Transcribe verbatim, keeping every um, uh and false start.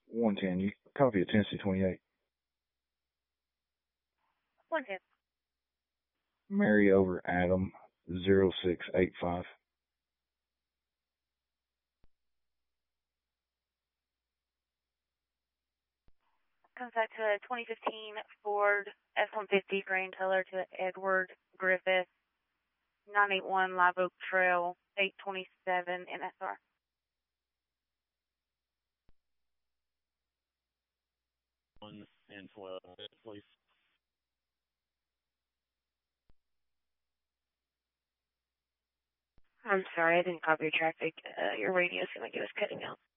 one ten. You copy of Tennessee twenty-eight. one ten. Mary over Adam zero six eight five. Contact to twenty fifteen Ford F one fifty grain teller to Edward Griffith, nine eighty-one Live Oak Trail, eight twenty-seven N S R. one and twelve, please. I'm sorry, I didn't copy your traffic. Uh, your radio's going to get us cutting out.